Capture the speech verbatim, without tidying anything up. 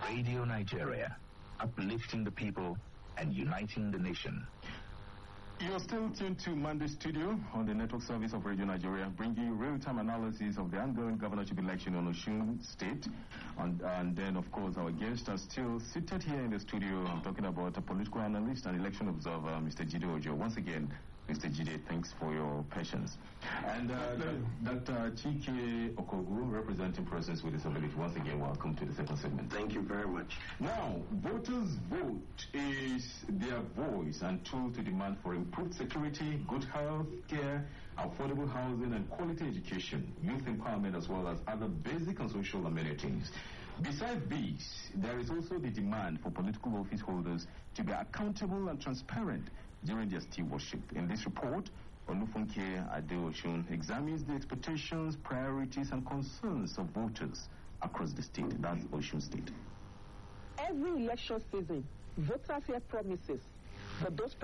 Radio Nigeria, uplifting the people and uniting the nation. You're still tuned to Monday Studio on the network service of Radio Nigeria, bringing you real-time analysis of the ongoing governorship election on Osun State. And, and then, of course, our guests are still seated here in the studio. I'm talking about a political analyst and election observer, Mister Jide Ojo. Once again, Mister Jide, thanks for your patience. And uh, Doctor Chike Okogu, representing persons with disability. Once again, welcome to the second segment. Thank you very much. Now, voters' vote is their voice and tool to demand for improved security, good health care, affordable housing, and quality education, youth empowerment, as well as other basic and social amenities. Besides these, there is also the demand for political office holders to be accountable and transparent during their stewardship. In this report, Olufunke Adeosun examines the expectations, priorities, and concerns of voters across the state. That's Osun State. Every election season, voters hear promises, but those